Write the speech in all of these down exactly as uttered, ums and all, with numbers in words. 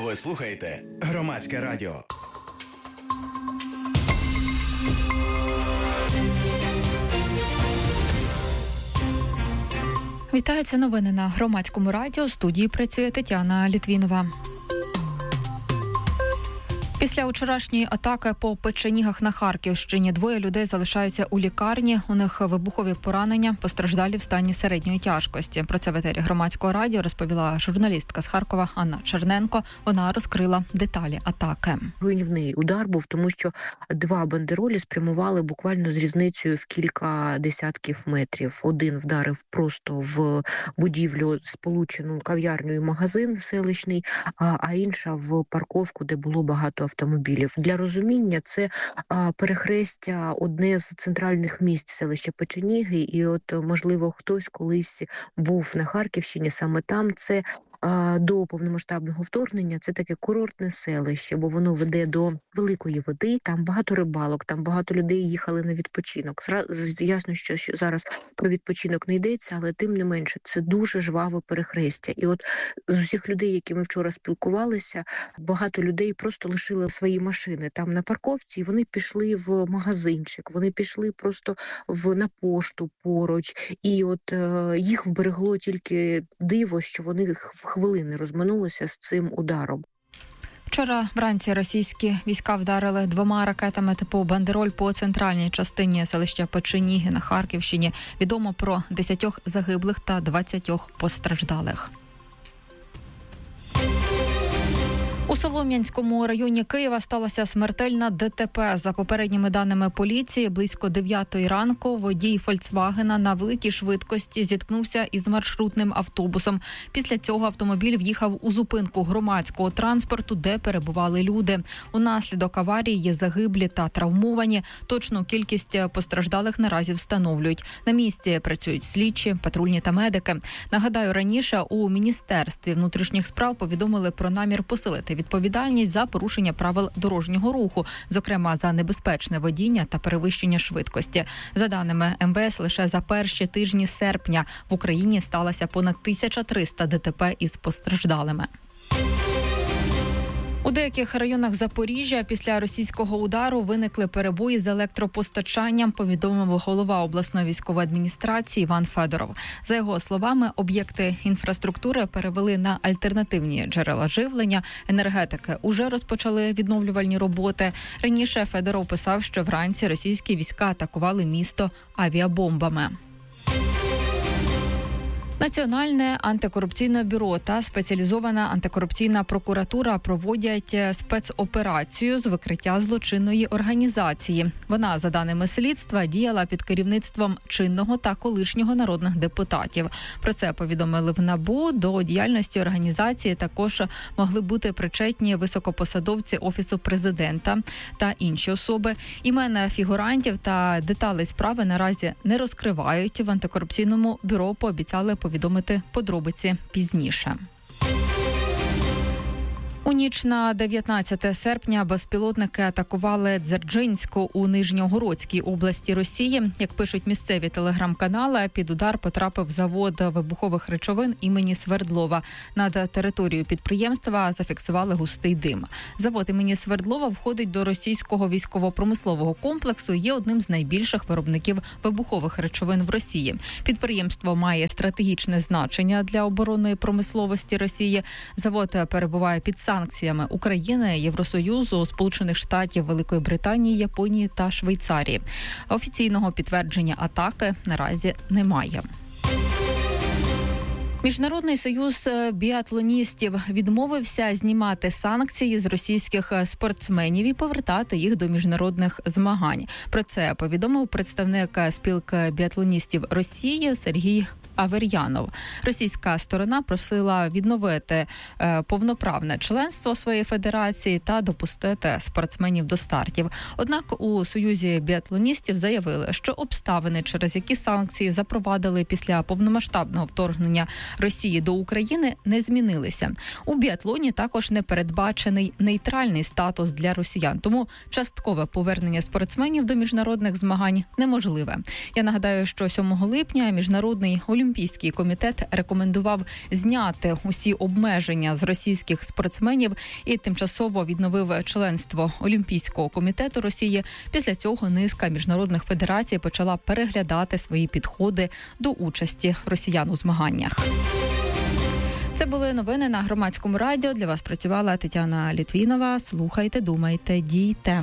Ви слухаєте Громадське радіо. Вітаються новини на Громадському радіо. У студії працює Тетяна Літвінова. Після вчорашньої атаки по печенігах на Харківщині двоє людей залишаються у лікарні. У них вибухові поранення, постраждалі в стані середньої тяжкості. Про це в етері Громадського радіо розповіла журналістка з Харкова Анна Черненко. Вона розкрила деталі атаки. Руйнівний удар був, тому що два бандеролі спрямували буквально з різницею в кілька десятків метрів. Один вдарив просто в будівлю, сполучену кав'ярню і магазин селищний, а інша в парковку, де було багато автомобілів. Для розуміння, це а, перехрестя одне з центральних місць селища Печеніги, і от, можливо, хтось колись був на Харківщині, саме там. Це а, до повномасштабного вторгнення, це таке курортне селище, бо воно веде до великої води, там багато рибалок, там багато людей їхали на відпочинок. Ясно, що зараз про відпочинок не йдеться, але тим не менше, це дуже жваве перехрестя. І от з усіх людей, які ми вчора спілкувалися, багато людей просто лишили свої машини там на парковці, і вони пішли в магазинчик, вони пішли просто в на пошту поруч, і от е, їх вберегло тільки диво, що вони в хвилини розминулися з цим ударом. Вчора вранці російські війська вдарили двома ракетами типу «Бандероль» по центральній частині селища Печеніги на Харківщині. Відомо про десятьох загиблих та двадцятьох постраждалих. У Солом'янському районі Києва сталася смертельна ДТП. За попередніми даними поліції, близько дев'ятої ранку водій «Фольксвагена» на великій швидкості зіткнувся із маршрутним автобусом. Після цього автомобіль в'їхав у зупинку громадського транспорту, де перебували люди. Унаслідок аварії є загиблі та травмовані. Точну кількість постраждалих наразі встановлюють. На місці працюють слідчі, патрульні та медики. Нагадаю, раніше у Міністерстві внутрішніх справ повідомили про намір посилити відповідальність за порушення правил дорожнього руху, зокрема за небезпечне водіння та перевищення швидкості. За даними ем ве ес, лише за перші тижні серпня в Україні сталося понад тисяча триста ДТП із постраждалими. У деяких районах Запоріжжя після російського удару виникли перебої з електропостачанням, повідомив голова обласної військової адміністрації Іван Федоров. За його словами, об'єкти інфраструктури перевели на альтернативні джерела живлення, енергетики уже розпочали відновлювальні роботи. Раніше Федоров писав, що вранці російські війська атакували місто авіабомбами. Національне антикорупційне бюро та спеціалізована антикорупційна прокуратура проводять спецоперацію з викриття злочинної організації. Вона, за даними слідства, діяла під керівництвом чинного та колишнього народних депутатів. Про це повідомили в НАБУ. До діяльності організації також могли бути причетні високопосадовці Офісу президента та інші особи. Імена фігурантів та деталі справи наразі не розкривають. В антикорупційному бюро пообіцяли повідомити подробиці пізніше. У ніч на дев'ятнадцяте серпня безпілотники атакували Дзержинську у Нижньогородській області Росії. Як пишуть місцеві телеграм-канали, під удар потрапив завод вибухових речовин імені Свердлова. Над територією підприємства зафіксували густий дим. Завод імені Свердлова входить до російського військово-промислового комплексу і є одним з найбільших виробників вибухових речовин в Росії. Підприємство має стратегічне значення для оборонної промисловості Росії. Завод перебуває під санкціями України, Євросоюзу, Сполучених Штатів, Великої Британії, Японії та Швейцарії. Офіційного підтвердження атаки наразі немає. Міжнародний союз біатлоністів відмовився знімати санкції з російських спортсменів і повертати їх до міжнародних змагань. Про це повідомив представник спілки біатлоністів Росії Сергій Авер'янов. Російська сторона просила відновити е, повноправне членство своєї федерації та допустити спортсменів до стартів. Однак у Союзі біатлоністів заявили, що обставини, через які санкції запровадили після повномасштабного вторгнення Росії до України, не змінилися. У біатлоні також не передбачений нейтральний статус для росіян, тому часткове повернення спортсменів до міжнародних змагань неможливе. Я нагадаю, що сьомого липня Міжнародний олімпійський Олімпійський комітет рекомендував зняти усі обмеження з російських спортсменів і тимчасово відновив членство Олімпійського комітету Росії. Після цього низка міжнародних федерацій почала переглядати свої підходи до участі росіян у змаганнях. Це були новини на Громадському радіо. Для вас працювала Тетяна Літвінова. Слухайте, думайте, дійте.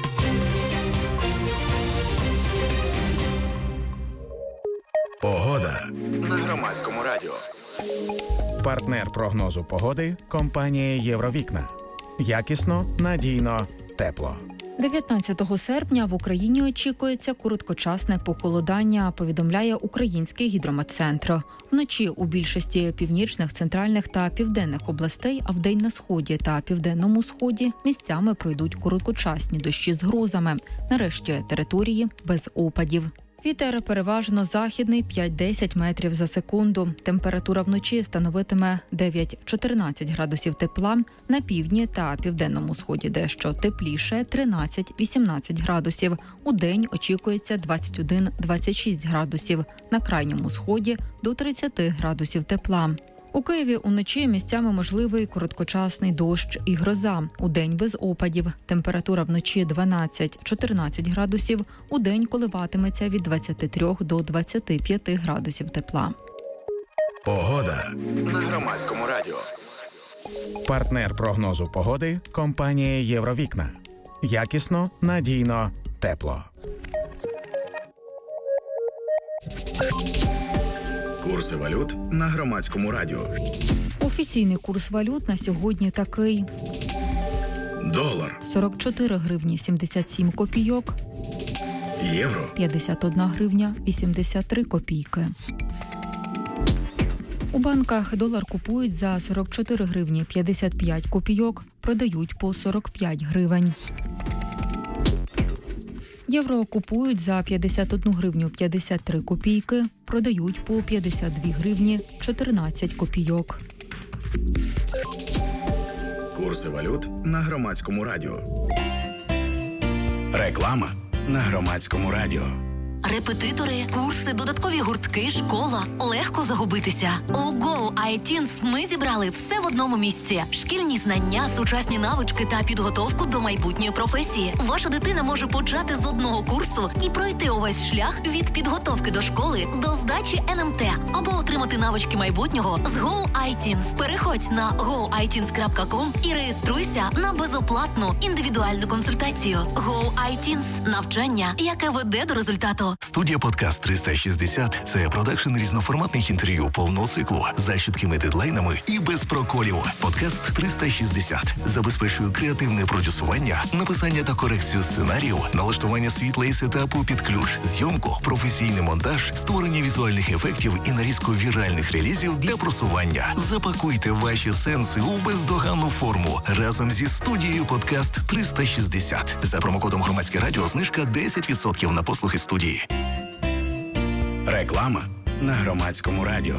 Погода на Громадському радіо. Партнер прогнозу погоди – компанія «Євровікна». Якісно, надійно, тепло. дев'ятнадцятого серпня в Україні очікується короткочасне похолодання, повідомляє Український гідрометцентр. Вночі у більшості північних, центральних та південних областей, а вдень на сході та південному сході місцями пройдуть короткочасні дощі з грозами. Нарешті території без опадів. Вітер переважно західний п'ять-десять метрів за секунду. Температура вночі становитиме дев'ять-чотирнадцять градусів тепла, на півдні та південному сході дещо тепліше тринадцять-вісімнадцять градусів. Удень очікується двадцять один-двадцять шість градусів, на крайньому сході до тридцять градусів тепла. У Києві уночі місцями можливий короткочасний дощ і гроза. Удень без опадів. Температура вночі дванадцять-чотирнадцять градусів. Удень коливатиметься від двадцяти трьох до двадцяти п'яти градусів тепла. Погода на Громадському радіо. Партнер прогнозу погоди – компанія «Євровікна». Якісно, надійно, тепло. Курси валют на Громадському радіо. Офіційний курс валют на сьогодні такий. Долар сорок чотири гривні сімдесят сім копійок. Євро п'ятдесят одна гривня вісімдесят три копійки. У банках долар купують за сорок чотири гривні п'ятдесят п'ять копійок, продають по сорок п'ять гривень. Євро купують за п'ятдесят одну гривню п'ятдесят три копійки, продають по п'ятдесят дві гривні чотирнадцять копійок. Курси валют на Громадському радіо. Реклама на Громадському радіо. Репетитори, курси, додаткові гуртки, школа. Легко загубитися. У Go ай тінс ми зібрали все в одному місці. Шкільні знання, сучасні навички та підготовку до майбутньої професії. Ваша дитина може почати з одного курсу і пройти увесь шлях від підготовки до школи до здачі ен ем те або отримати навички майбутнього з Go ай тінс. Переходь на го ай тінс крапка ком і реєструйся на безоплатну індивідуальну консультацію. Go ай тінс – навчання, яке веде до результату. Студія «Подкаст триста шістдесят» – це продакшн різноформатних інтерв'ю повного циклу за чіткими дедлайнами і без проколів. «Подкаст триста шістдесят» забезпечує креативне продюсування, написання та корекцію сценаріїв, налаштування світла і сетапу під ключ, зйомку, професійний монтаж, створення візуальних ефектів і нарізку віральних релізів для просування. Запакуйте ваші сенси у бездоганну форму разом зі студією «Подкаст триста шістдесят». За промокодом «Громадське радіо» знижка десять відсотків на послуги студії. Реклама на Громадському радіо.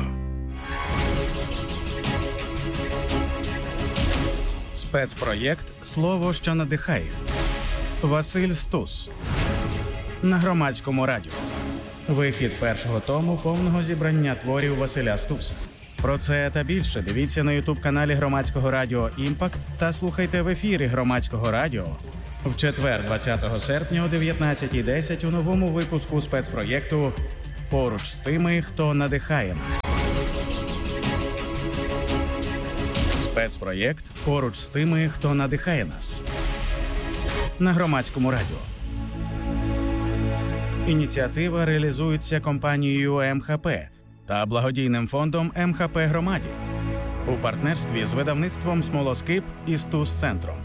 Спецпроєкт «Слово, що надихає». Василь Стус. На Громадському радіо. Вихід першого тому повного зібрання творів Василя Стуса. Про це та більше дивіться на ютуб-каналі Громадського радіо «Імпакт» та слухайте в ефірі Громадського радіо в четвер, двадцятого серпня о дев'ятнадцятій десять у новому випуску спецпроєкту «Поруч з тими, хто надихає нас». Спецпроєкт «Поруч з тими, хто надихає нас» на Громадському радіо. Ініціатива реалізується компанією ем ха пе та благодійним фондом ем ха пе «Громаді» у партнерстві з видавництвом «Смолоскип» і «Стус-центром».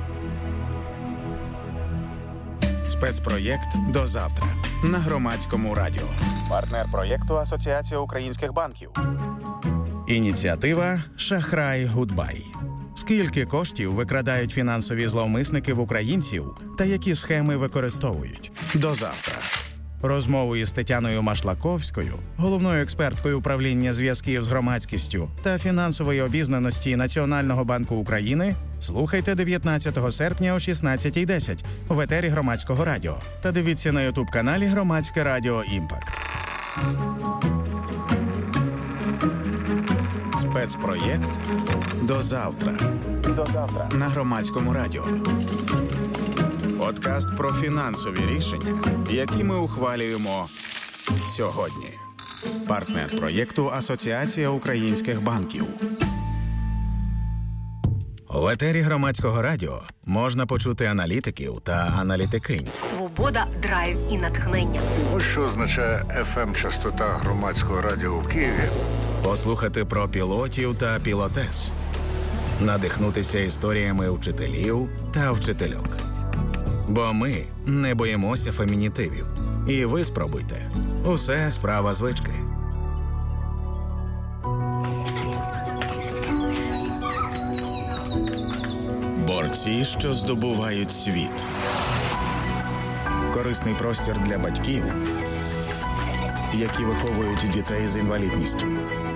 Спецпроєкт «До завтра» на Громадському радіо. Партнер проєкту Асоціація українських банків. Ініціатива «Шахрай Гудбай». Скільки коштів викрадають фінансові зловмисники в українців та які схеми використовують? До завтра. Розмову із Тетяною Машлаковською, головною експерткою управління зв'язків з громадськістю та фінансової обізнаності Національного банку України, слухайте дев'ятнадцятого серпня о шістнадцятій десять в етері Громадського радіо та дивіться на ютуб-каналі Громадське радіо «Імпакт». Спецпроєкт «До завтра». До завтра на Громадському радіо. Подкаст про фінансові рішення, які ми ухвалюємо сьогодні. Партнер проєкту Асоціація українських банків. В етері Громадського радіо можна почути аналітиків та аналітикинь. Свобода, драйв і натхнення. Ось що означає еф ем-частота Громадського радіо в Києві. Послухати про пілотів та пілотес. Надихнутися історіями вчителів та вчительок. Бо ми не боїмося фемінітивів. І ви спробуйте. Усе справа звички. Борці, що здобувають світ. Корисний простір для батьків, які виховують дітей з інвалідністю.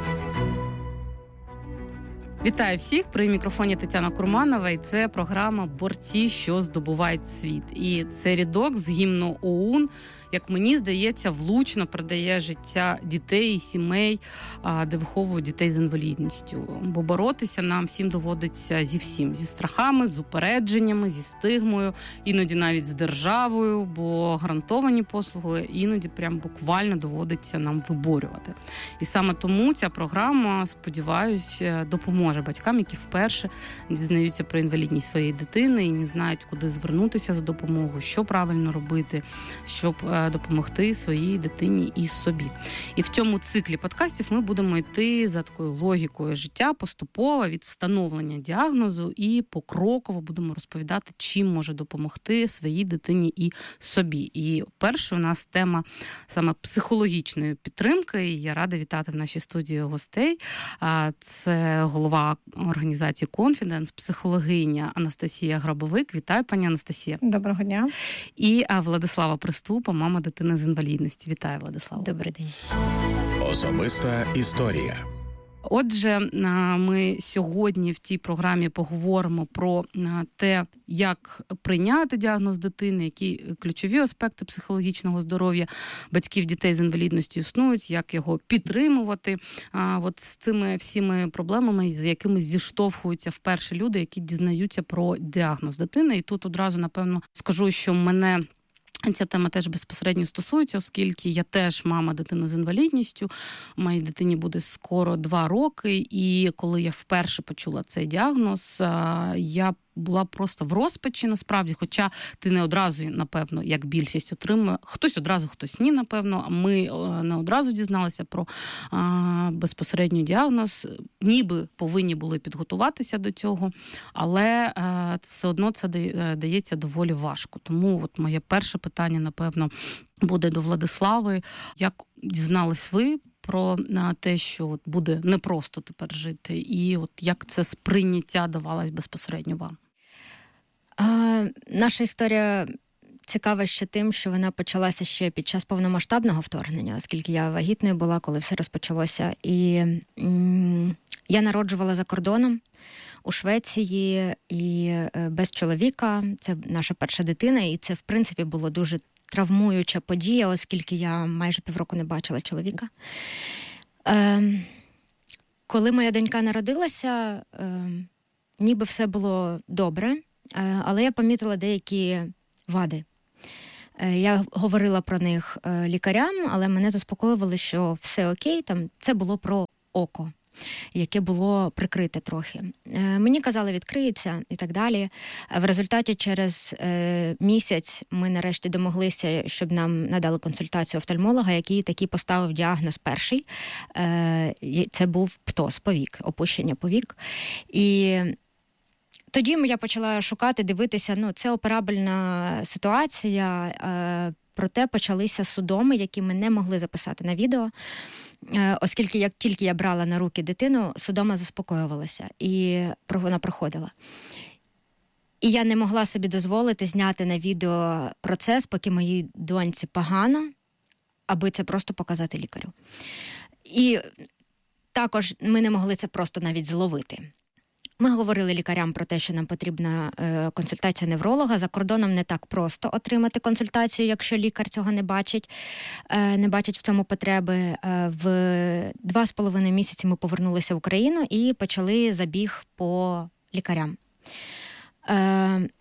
Вітаю всіх, при мікрофоні Тетяна Курманова, і це програма «Борці, що здобувають світ». І це рядок з гімну ОУН, як мені здається, влучно передає життя дітей і сімей, де виховують дітей з інвалідністю. Бо боротися нам всім доводиться зі всім. Зі страхами, з упередженнями, зі стигмою, іноді навіть з державою, бо гарантовані послуги іноді прям буквально доводиться нам виборювати. І саме тому ця програма, сподіваюсь, допоможе батькам, які вперше дізнаються про інвалідність своєї дитини і не знають, куди звернутися за допомогою, що правильно робити, щоб допомогти своїй дитині і собі. І в цьому циклі подкастів ми будемо йти за такою логікою життя поступово від встановлення діагнозу і покроково будемо розповідати, чим може допомогти своїй дитині і собі. І перша у нас тема саме психологічної підтримки. І я рада вітати в нашій студії гостей. Це голова організації «Confidence», психологиня Анастасія Грабовик. Вітаю, пані Анастасія. Доброго дня. І Владислава Приступа, мама дитини з інвалідності. Вітаю, Владислава. Добрий день. Особиста історія. Отже, ми сьогодні в цій програмі поговоримо про те, як прийняти діагноз дитини, які ключові аспекти психологічного здоров'я батьків дітей з інвалідністю існують, як його підтримувати. От з цими всіми проблемами, з якими зіштовхуються вперше люди, які дізнаються про діагноз дитини. І тут одразу, напевно, скажу, що мене ця тема теж безпосередньо стосується, оскільки я теж мама дитини з інвалідністю. Моїй дитині буде скоро два роки, і коли я вперше почула цей діагноз, я була просто в розпачі, насправді, хоча ти не одразу, напевно, як більшість отримує. Хтось одразу, хтось ні, напевно. А ми не одразу дізналися про а, безпосередній діагноз. Ніби повинні були підготуватися до цього, але а, все одно це дається доволі важко. Тому от моє перше питання, напевно, буде до Владислави. Як дізнались ви про те, що от буде непросто тепер жити, і от як це сприйняття давалось безпосередньо вам? А, наша історія цікава ще тим, що вона почалася ще під час повномасштабного вторгнення, оскільки я вагітною була, коли все розпочалося. І м- я народжувала за кордоном у Швеції і без чоловіка. Це наша перша дитина, і це, в принципі, було дуже травмуюча подія, оскільки я майже півроку не бачила чоловіка. Е, коли моя донька народилася, е, ніби все було добре, е, але я помітила деякі вади. Е, я говорила про них е, лікарям, але мене заспокоювали, що все окей, там, це було про око, яке було прикрите трохи. Е, мені казали, відкриється і так далі. В результаті через е, місяць ми нарешті домоглися, щоб нам надали консультацію офтальмолога, який таки поставив діагноз перший. Е, це був птоз, повік, опущення повік. І тоді я почала шукати, дивитися, ну, це операбельна ситуація, е, проте почалися судоми, які ми не могли записати на відео, оскільки як тільки я брала на руки дитину, судома заспокоювалася, і вона проходила. І я не могла собі дозволити зняти на відео процес, поки моїй доньці погано, аби це просто показати лікарю. І також ми не могли це просто навіть зловити. Ми говорили лікарям про те, що нам потрібна е, консультація невролога. За кордоном не так просто отримати консультацію, якщо лікар цього не бачить, е, не бачить в цьому потреби. Е, в два з половиною місяці ми повернулися в Україну і почали забіг по лікарям. Е,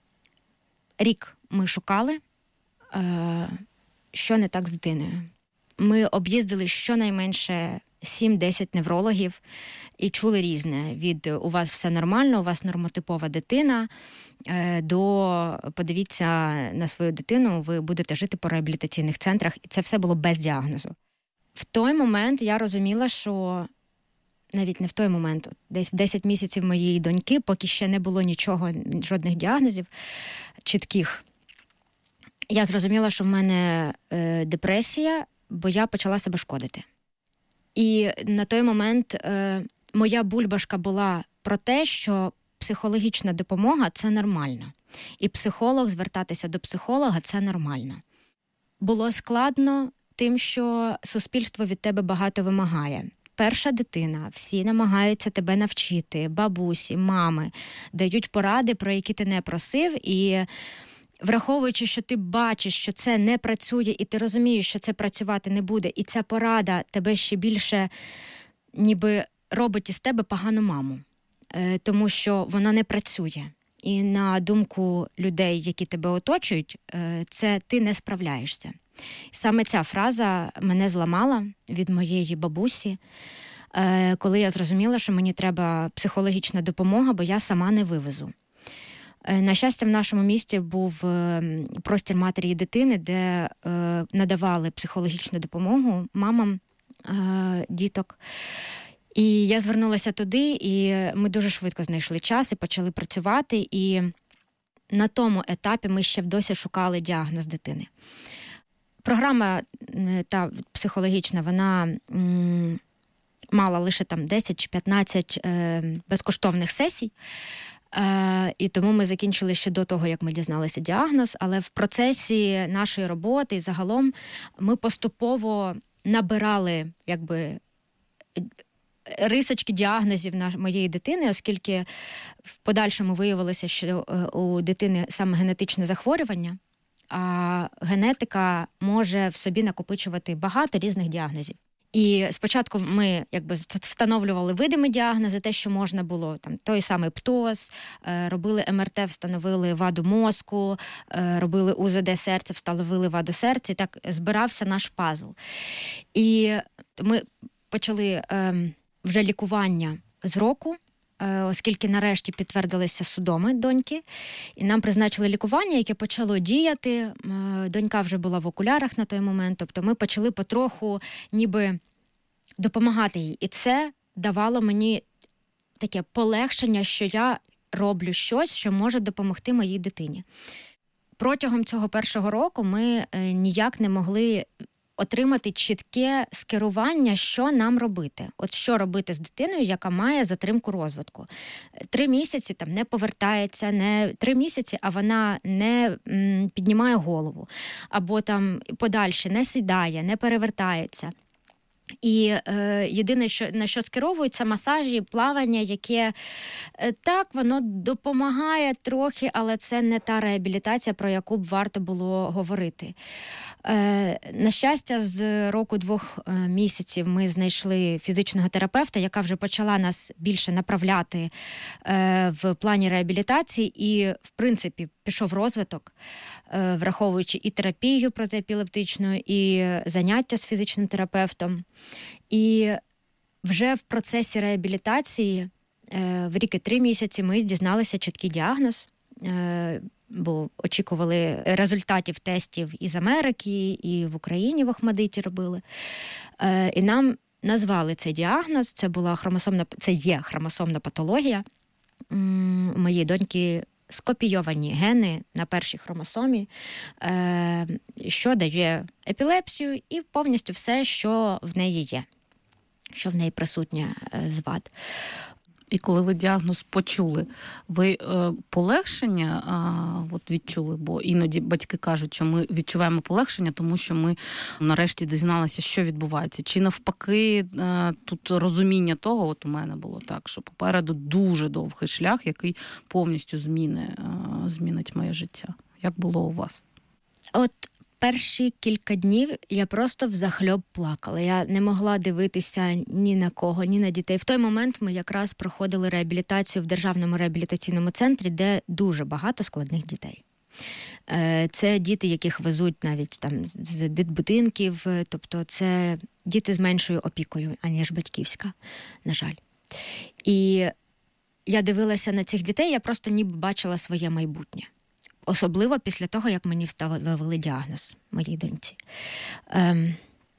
рік ми шукали, е, що не так з дитиною. Ми об'їздили щонайменше сім-десять неврологів і чули різне. Від «у вас все нормально, у вас нормотипова дитина», до «подивіться на свою дитину, ви будете жити по реабілітаційних центрах». І це все було без діагнозу. В той момент я розуміла, що навіть не в той момент, десь в десять місяців моєї доньки, поки ще не було нічого, жодних діагнозів чітких, я зрозуміла, що в мене е, депресія, бо я почала себе шкодити. І на той момент е, моя бульбашка була про те, що психологічна допомога – це нормально. І психолог, звертатися до психолога – це нормально. Було складно тим, що суспільство від тебе багато вимагає. Перша дитина, всі намагаються тебе навчити, бабусі, мами, дають поради, про які ти не просив, і враховуючи, що ти бачиш, що це не працює, і ти розумієш, що це працювати не буде, і ця порада тебе ще більше ніби робить із тебе погану маму, е, тому що вона не працює. І на думку людей, які тебе оточують, е, це ти не справляєшся. Саме ця фраза мене зламала від моєї бабусі, е, коли я зрозуміла, що мені треба психологічна допомога, бо я сама не вивезу. На щастя, в нашому місті був простір матері і дитини, де е, надавали психологічну допомогу мамам е, діток. І я звернулася туди, і ми дуже швидко знайшли час і почали працювати. І на тому етапі ми ще досі шукали діагноз дитини. Програма та психологічна, вона м, мала лише там десять чи п'ятнадцять е, безкоштовних сесій. Uh, і тому ми закінчили ще до того, як ми дізналися діагноз, але в процесі нашої роботи і загалом ми поступово набирали якби рисочки діагнозів на моєї дитини, оскільки в подальшому виявилося, що у дитини саме генетичне захворювання, а генетика може в собі накопичувати багато різних діагнозів. І спочатку ми якби встановлювали видимі діагнози, те, що можна було, там той самий птоз, робили ем ер те, встановили ваду мозку, робили у зет де серця, встановили ваду серця, і так збирався наш пазл. І ми почали вже лікування з року, оскільки нарешті підтвердилися судоми доньки, і нам призначили лікування, яке почало діяти. Донька вже була в окулярах на той момент, тобто ми почали потроху ніби допомагати їй. І це давало мені таке полегшення, що я роблю щось, що може допомогти моїй дитині. Протягом цього першого року ми ніяк не могли отримати чітке скерування, що нам робити. От що робити з дитиною, яка має затримку розвитку. Три місяці там не повертається, не три місяці, а вона не м, піднімає голову. Або там подальше не сідає, не перевертається. І е, єдине, що, на що скеровуються масажі, плавання, яке е, так, воно допомагає трохи, але це не та реабілітація, про яку б варто було говорити. Е, на щастя, з року-двох е, місяців ми знайшли фізичного терапевта, яка вже почала нас більше направляти е, в плані реабілітації, і, в принципі, пішов розвиток, е, враховуючи і терапію протиепілептичну, і заняття з фізичним терапевтом. І вже в процесі реабілітації в рік і три місяці ми дізналися чіткий діагноз, бо очікували результатів тестів із Америки, і в Україні в Охмадиті робили. І нам назвали цей діагноз, це була хромосомна, це є хромосомна патологія. У моєї доньки скопійовані гени на першій хромосомі, що дає епілепсію і повністю все, що в неї є, що в неї присутнє з вад. І коли ви діагноз почули, ви е, полегшення а, от відчули? Бо іноді батьки кажуть, що ми відчуваємо полегшення, тому що ми нарешті дізналися, що відбувається. Чи навпаки е, тут розуміння того, от у мене було так, що попереду дуже довгий шлях, який повністю зміни, е, змінить моє життя. Як було у вас? От перші кілька днів я просто взахльоб плакала. Я не могла дивитися ні на кого, ні на дітей. В той момент ми якраз проходили реабілітацію в Державному реабілітаційному центрі, де дуже багато складних дітей. Це діти, яких везуть навіть там з дитбудинків, тобто це діти з меншою опікою, аніж батьківська, на жаль. І я дивилася на цих дітей, я просто ніби бачила своє майбутнє. Особливо після того, як мені встановили діагноз моїй доньці. Ем,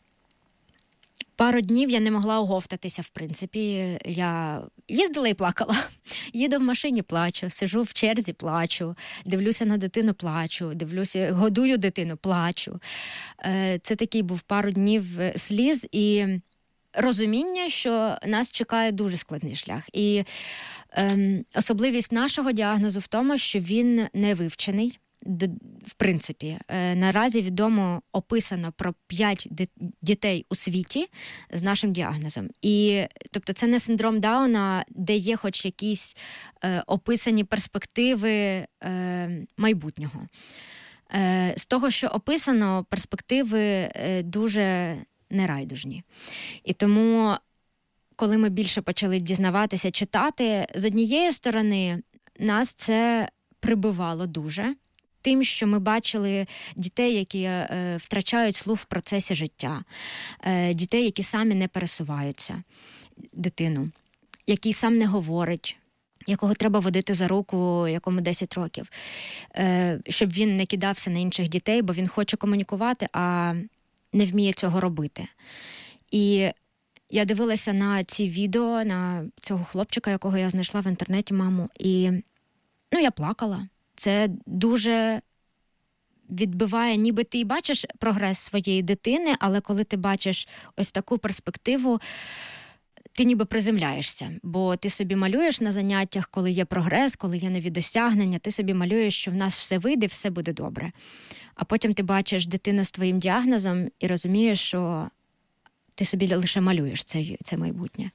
пару днів я не могла оговтатися, в принципі. Я їздила і плакала. Їду в машині, плачу, сижу в черзі, плачу, дивлюся на дитину, плачу, дивлюся, годую дитину, плачу. Е, це такий був пару днів сліз і розуміння, що нас чекає дуже складний шлях. І ем, особливість нашого діагнозу в тому, що він не вивчений. В принципі, е, наразі відомо описано про п'ять дітей у світі з нашим діагнозом. І, тобто, це не синдром Дауна, де є хоч якісь е, описані перспективи е, майбутнього. Е, з того, що описано, перспективи е, дуже нерайдужні. І тому, коли ми більше почали дізнаватися, читати, з однієї сторони, нас це прибивало дуже. Тим, що ми бачили дітей, які е, втрачають слух в процесі життя, е, дітей, які самі не пересуваються, дитину, який сам не говорить, якого треба водити за руку, якому десять років, е, щоб він не кидався на інших дітей, бо він хоче комунікувати, а не вміє цього робити. І я дивилася на ці відео, на цього хлопчика, якого я знайшла в інтернеті, маму, і ну, я плакала. Це дуже відбиває, ніби ти бачиш прогрес своєї дитини, але коли ти бачиш ось таку перспективу, ти ніби приземляєшся. Бо ти собі малюєш на заняттях, коли є прогрес, коли є нові досягнення, ти собі малюєш, що в нас все вийде, все буде добре. А потім ти бачиш дитину з твоїм діагнозом і розумієш, що ти собі лише малюєш це, це майбутнє.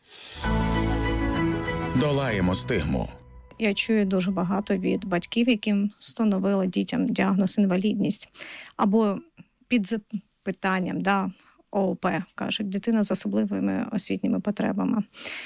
Долаємо стигму. Я чую дуже багато від батьків, яким встановили дітям діагноз інвалідність. Або під запитанням, да, ООП, кажуть, дитина з особливими освітніми потребами.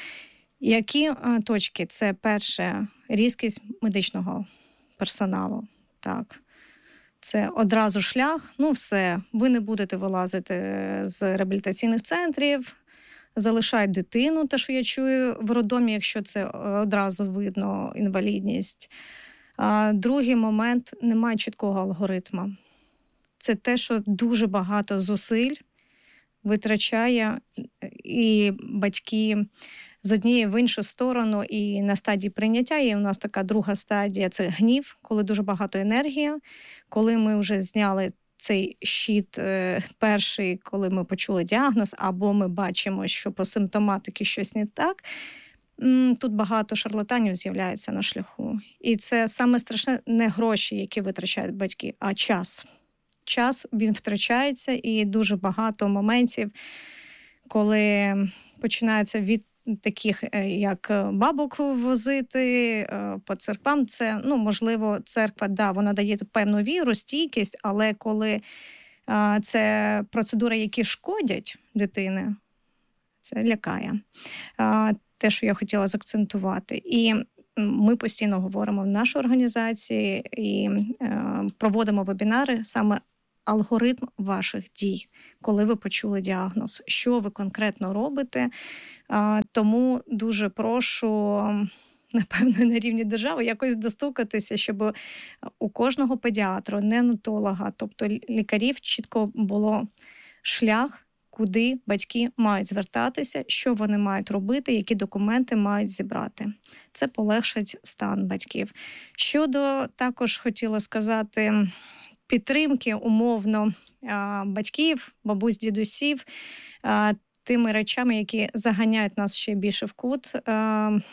Які точки? Це перше, різкість медичного персоналу. Так. Це одразу шлях, ну все, ви не будете вилазити з реабілітаційних центрів, залишають дитину, те, що я чую в роддомі, якщо це одразу видно інвалідність. А другий момент – немає чіткого алгоритму. Це те, що дуже багато зусиль витрачає і батьки з однієї в іншу сторону, і на стадії прийняття є у нас така друга стадія – це гнів, коли дуже багато енергії, коли ми вже зняли цей щит е, перший, коли ми почули діагноз, або ми бачимо, що по симптоматиці щось не так, м, тут багато шарлатанів з'являються на шляху. І це саме страшне не гроші, які витрачають батьки, а час. Час, він втрачається, і дуже багато моментів, коли починаються від таких, як бабок возити по церквам, це, ну, можливо, церква, да, вона дає певну віру, стійкість, але коли а, це процедури, які шкодять дитини, це лякає. А, те, що я хотіла заакцентувати. І ми постійно говоримо в нашій організації і а, проводимо вебінари саме алгоритм ваших дій, коли ви почули діагноз, що ви конкретно робите. А, тому дуже прошу, напевно, на рівні держави якось достукатися, щоб у кожного педіатра, неонатолога, тобто лікарів, чітко було шлях, куди батьки мають звертатися, що вони мають робити, які документи мають зібрати. Це полегшить стан батьків. Щодо, також хотіла сказати, підтримки умовно батьків, бабусь, дідусів, тими речами, які заганяють нас ще більше в кут.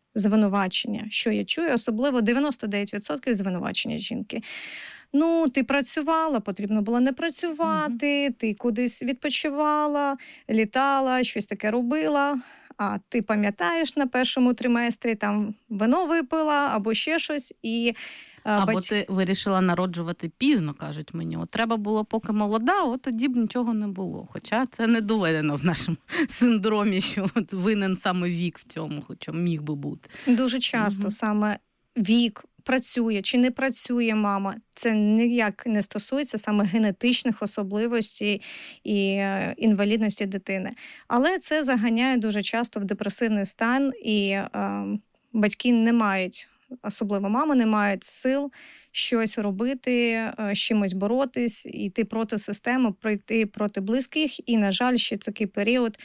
звинувачення. Що я чую? Особливо дев'яносто дев'ять відсотків звинувачення жінки. Ну, ти працювала, потрібно було не працювати, mm-hmm. ти кудись відпочивала, літала, щось таке робила, а ти пам'ятаєш на першому триместрі, там вино випила або ще щось. І, або бать... ти вирішила народжувати пізно, кажуть мені. От треба було поки молода, от тоді б нічого не було. Хоча це не доведено в нашому синдромі, що от винен саме вік в цьому, хоча міг би бути. Дуже часто mm-hmm. саме вік, працює чи не працює мама, це ніяк не стосується саме генетичних особливостей і інвалідності дитини. Але це заганяє дуже часто в депресивний стан, і е, батьки не мають, особливо мами, не мають сил щось робити, з чимось боротись, йти проти системи, пройти проти близьких. І, на жаль, ще такий період,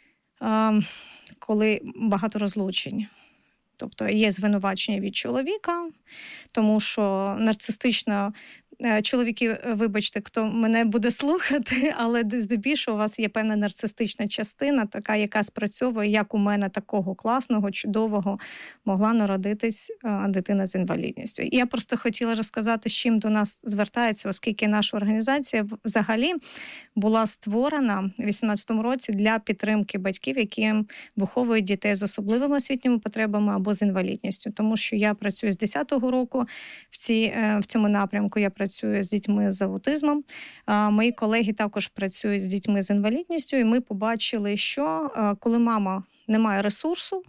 е, коли багато розлучень. Тобто є звинувачення від чоловіка, тому що нарцистично чоловіки, вибачте, хто мене буде слухати, але здебільшого у вас є певна нарцистична частина, така, яка спрацьовує, як у мене такого класного, чудового могла народитись дитина з інвалідністю. І я просто хотіла розказати, з чим до нас звертаються, оскільки наша організація взагалі була створена у вісімнадцятому році для підтримки батьків, які виховують дітей з особливими освітніми потребами або з інвалідністю. Тому що я працюю з десятого року в, ці, в цьому напрямку, я працюю з дітьми з аутизмом. Мої колеги також працюють з дітьми з інвалідністю, і ми побачили, що коли мама не має ресурсу,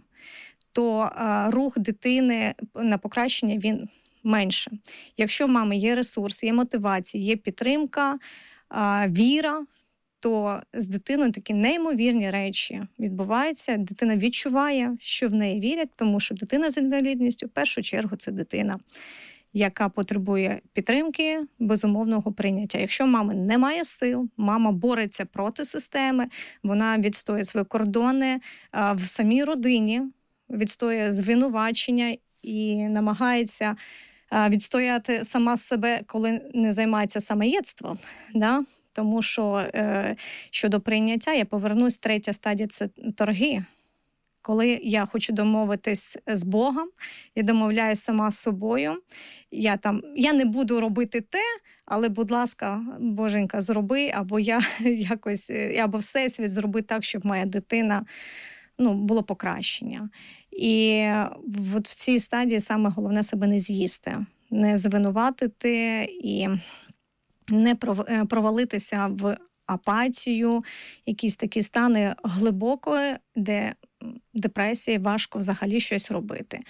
то рух дитини на покращення, він менше. Якщо в мами є ресурс, є мотивація, є підтримка, віра, то з дитиною такі неймовірні речі відбуваються. Дитина відчуває, що в неї вірять, тому що дитина з інвалідністю, в першу чергу, це дитина, яка потребує підтримки, безумовного прийняття. Якщо мами немає сил, мама бореться проти системи, вона відстоює свої кордони в самій родині, відстоює звинувачення і намагається відстояти сама себе, коли не займається самоєдством, да? Тому що е, щодо прийняття, я повернусь, третя стадія – це торги. Коли я хочу домовитись з Богом, я домовляюсь сама з собою, я, там, я не буду робити те, але, будь ласка, Боженька, зроби, або я якось, або Всесвіт зроби так, щоб моя дитина, ну, було покращення. І от в цій стадії саме головне себе не з'їсти, не звинуватити і не провалитися в апатію, якісь такі стани глибокої, де депресії, важко взагалі щось робити.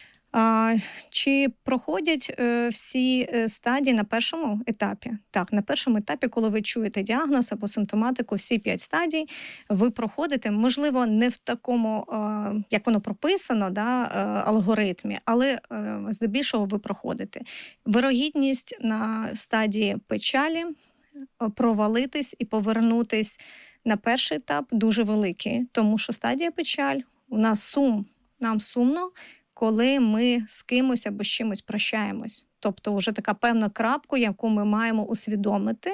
А, чи проходять е, всі стадії на першому етапі? Так, на першому етапі, коли ви чуєте діагноз або симптоматику, всі п'ять стадій, ви проходите, можливо, не в такому, е, як воно прописано, да, е, алгоритмі, але е, здебільшого ви проходите. Вирогідність на стадії печалі провалитись і повернутись на перший етап дуже великий, тому що стадія печаль, у нас сум, нам сумно, коли ми з кимось або з чимось прощаємось. Тобто вже така певна крапка, яку ми маємо усвідомити.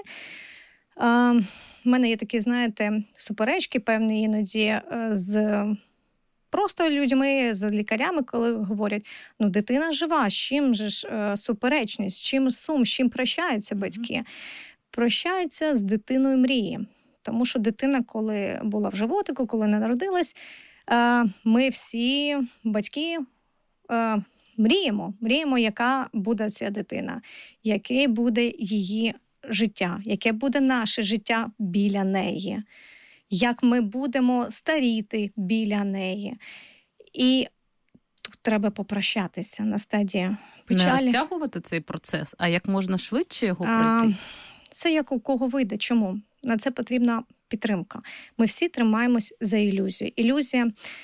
У мене є такі, знаєте, суперечки певні іноді з просто людьми, з лікарями, коли говорять, ну, дитина жива, з чим же ж суперечність, з чим сум, з чим прощаються батьки? Прощаються з дитиною мрії. Тому що дитина, коли була в животику, коли не народилась, ми всі, батьки, мріємо. Мріємо, яка буде ця дитина, яке буде її життя, яке буде наше життя біля неї, як ми будемо старіти біля неї. І тут треба попрощатися на стадії печалі. Не розтягувати цей процес, а як можна швидше його пройти? Це як у кого вийде. Чому? На це потрібна підтримка. Ми всі тримаємось за ілюзію. Ілюзія